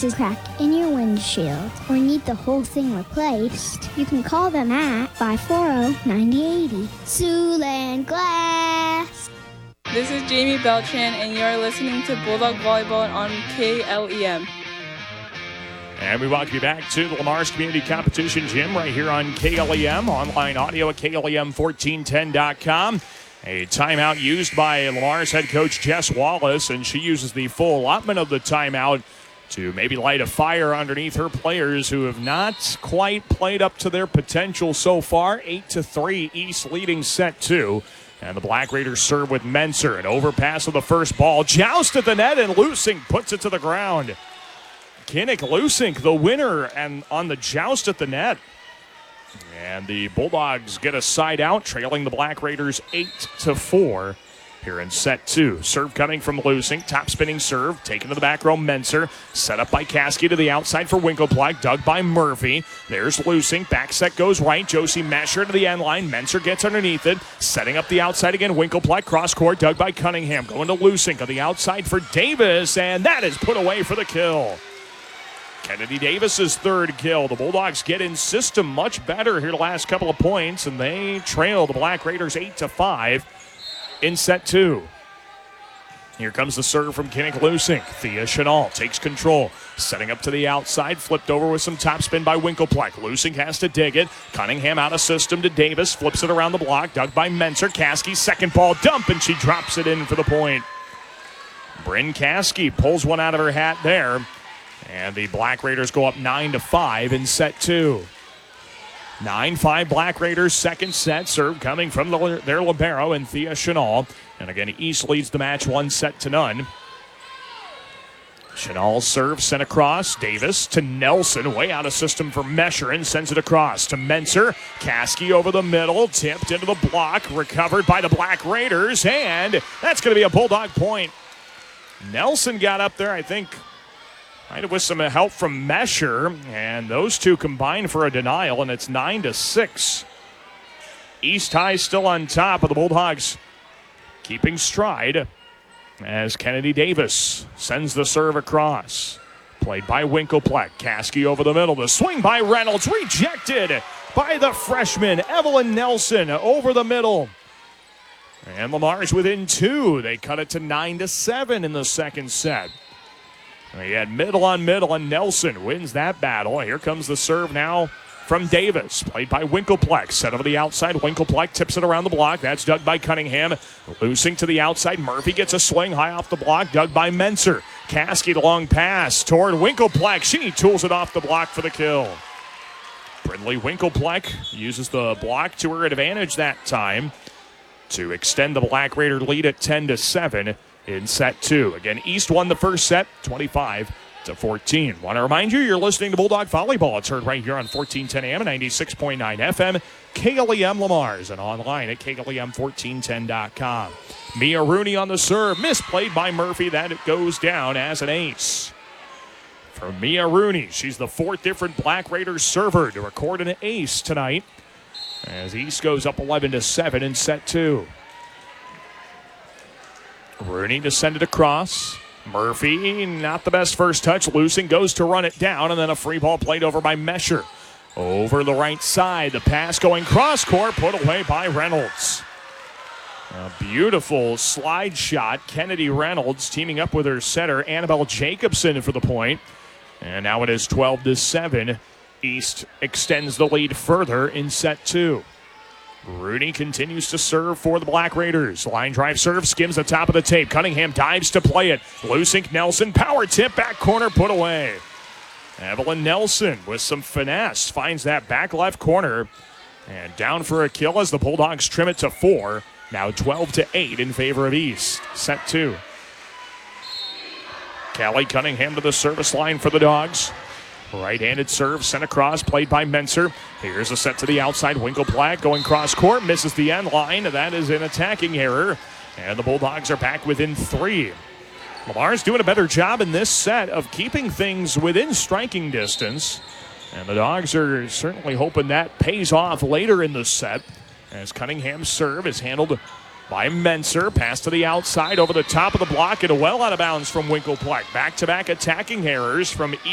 is cracked in your windshield or need the whole thing replaced, you can call them at 540-9080. Siouxland Glass. This is Jamie Beltran, and you're listening to Bulldog Volleyball on KLEM. And we welcome you back to the Lamar's Community Competition Gym right here on KLEM. Online audio at KLEM1410.com. A timeout used by Lamar's head coach Jess Wallace, and she uses the full allotment of the timeout to maybe light a fire underneath her players who have not quite played up to their potential so far. 8-3, East leading set 2. And the Black Raiders serve with Menser. An overpass of the first ball. Joust at the net, and Lusink puts it to the ground. Kinnick Lusink, the winner, and on the joust at the net. And the Bulldogs get a side out, trailing the Black Raiders 8-4 here in set 2. Serve coming from Lusink. Top spinning serve. Taken to the back row, Menser. Set up by Caskey to the outside for Winkelplek. Dug by Murphy. There's Lusink. Back set goes right. Josie Mesher to the end line. Menser gets underneath it. Setting up the outside again. Winkelplek. Cross court. Dug by Cunningham. Going to Lusink on the outside for Davis. And that is put away for the kill. Kennedy Davis's third kill. The Bulldogs get in system much better here the last couple of points, and they trail the Black Raiders 8-5 in set 2. Here comes the serve from Kinnick Lusink. Thea Chanel takes control. Setting up to the outside. Flipped over with some topspin by Winkelplek. Lusink has to dig it. Cunningham out of system to Davis. Flips it around the block. Dug by Menser. Caskey second ball dump, and she drops it in for the point. Bryn Caskey pulls one out of her hat there. And the Black Raiders go up 9-5 in set 2. 9-5 Black Raiders, second set. Serve coming from their libero and Thea Chanel. And again, East leads the match 1-0. Chanel's serve sent across. Davis to Nelson, way out of system for Mesher, and sends it across to Menser. Caskey over the middle, tipped into the block, recovered by the Black Raiders, and that's going to be a Bulldog point. Nelson got up there, I think, with some help from Mesher, and those two combined for a denial, and it's 9-6. East High still on top of the Bulldogs, keeping stride as Kennedy Davis sends the serve across. Played by Winkelplek. Caskey over the middle. The swing by Reynolds, rejected by the freshman Evelyn Nelson over the middle. And Lamar's within 2. They cut it to 9-7 in the second set. They had middle on middle, and Nelson wins that battle. Here comes the serve now from Davis. Played by Winkelplek. Set over the outside. Winkelplek tips it around the block. That's dug by Cunningham. Lusink to the outside. Murphy gets a swing high off the block. Dug by Menser. Caskey, the long pass toward Winkelplek. She tools it off the block for the kill. Brindley Winkelplek uses the block to her advantage that time to extend the Black Raider lead at 10-7. In set 2. Again, East won the first set, 25-14. Want to remind you, you're listening to Bulldog Volleyball. It's heard right here on 1410 AM and 96.9 FM, KLEM Lamar's, and online at KLEM1410.com. Mia Rooney on the serve, misplayed by Murphy. That it goes down as an ace. For Mia Rooney, she's the 4th different Black Raiders server to record an ace tonight, as East goes up 11-7 in set 2. Rooney to send it across. Murphy, not the best first touch. Lusink goes to run it down, and then a free ball played over by Mesher. Over the right side, the pass going cross court, put away by Reynolds. A beautiful slide shot. Kennedy Reynolds teaming up with her setter, Annabelle Jacobson, for the point. And now it is 12-7. East extends the lead further in set 2. Rooney continues to serve for the Black Raiders. Line drive serve, skims the top of the tape. Cunningham dives to play it. Lusink Nelson, power tip, back corner, put away. Evelyn Nelson with some finesse finds that back left corner. And down for a kill as the Bulldogs trim it to 4. Now 12-8 in favor of East. Set 2. Callie Cunningham to the service line for the Dogs. Right-handed serve sent across, played by Menser. Here's a set to the outside. Winkelplek going cross court, misses the end line. That is an attacking error. And the Bulldogs are back within 3. Lamar's doing a better job in this set of keeping things within striking distance. And the Dogs are certainly hoping that pays off later in the set, as Cunningham's serve is handled by Menser. Pass to the outside over the top of the block and well out of bounds from Winkelplek. Back-to-back attacking errors from